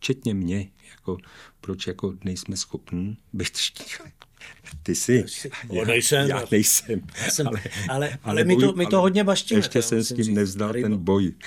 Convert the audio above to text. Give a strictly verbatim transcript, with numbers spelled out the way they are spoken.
včetně mě, jako, proč jako nejsme schopní být štíhli. Ty jsi. Já, nejsem, já nejsem. Já jsem, ale, ale, ale, ale my, boju, to, my to hodně baštíme. Ještě jsem s tím nevzdal ten boj.